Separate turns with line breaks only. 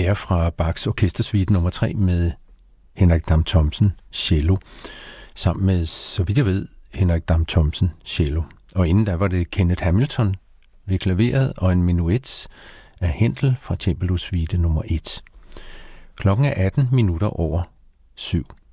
air fra Bachs orkestersuite nummer 3 med Henrik Dam Thomsen cello, sammen med, så vidt jeg ved, Henrik Dam Thomsen cello. Og inden da var det Kenneth Hamilton ved klaveret og en menuet af Händel fra Cembalosuite nummer 1. Klokken er 18 minutter over 7.